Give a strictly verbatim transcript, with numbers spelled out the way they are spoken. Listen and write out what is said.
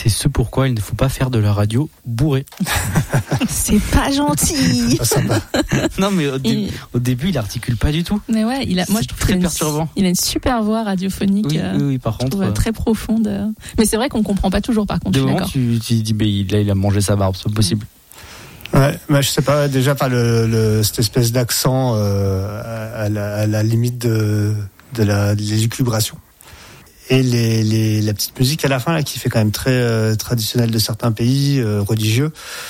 c'est ce pourquoi il ne faut pas faire de la radio bourrée. C'est pas gentil. Pas sympa. Non, mais au, dé- Et- au début, il articule pas du tout. Mais ouais, il a, moi C'est je trouve très qu'il a une- perturbant. Il a une super voix radiophonique. Oui, euh, oui, oui, par je contre. trouve, euh, très profonde. euh. Mais c'est vrai qu'on comprend pas toujours par contre, de je suis moment, d'accord. tu, tu dis, bah, il, là, il a mangé sa barbe, c'est pas possible. Ouais, bah, je sais pas, déjà par le, le cette espèce d'accent euh, à, la, à la limite de, de la de l'élucubration. Et les, les, la petite musique à la fin là, qui fait quand même très euh, traditionnelle de certains pays euh, religieux.